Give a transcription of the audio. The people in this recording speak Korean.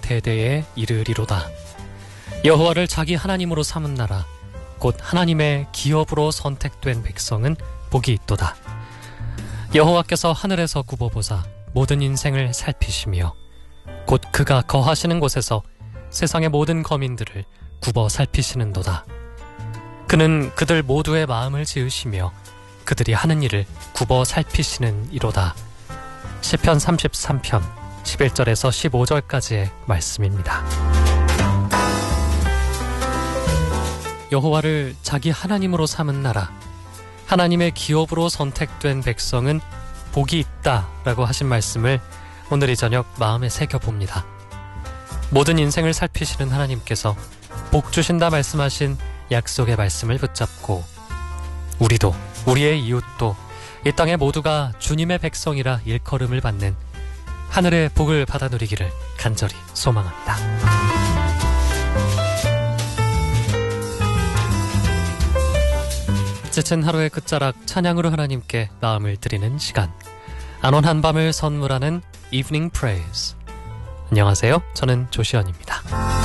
대대에 이르리로다. 여호와를 자기 하나님으로 삼은 나라 곧 하나님의 기업으로 선택된 백성은 복이 있도다. 여호와께서 하늘에서 굽어보사 모든 인생을 살피시며 곧 그가 거하시는 곳에서 세상의 모든 거민들을 굽어 살피시는도다. 그는 그들 모두의 마음을 지으시며 그들이 하는 일을 굽어 살피시는 이로다. 시편 33편 11절에서 15절까지의 말씀입니다. 여호와를 자기 하나님으로 삼은 나라, 하나님의 기업으로 선택된 백성은 복이 있다라고 하신 말씀을 오늘 이 저녁 마음에 새겨봅니다. 모든 인생을 살피시는 하나님께서 복 주신다 말씀하신 약속의 말씀을 붙잡고 우리도 우리의 이웃도 이 땅의 모두가 주님의 백성이라 일컬음을 받는 하늘의 복을 받아 누리기를 간절히 소망합니다. 지친 하루의 끝자락 찬양으로 하나님께 마음을 드리는 시간, 안온 한밤을 선물하는 Evening Praise. 안녕하세요. 저는 조시연입니다.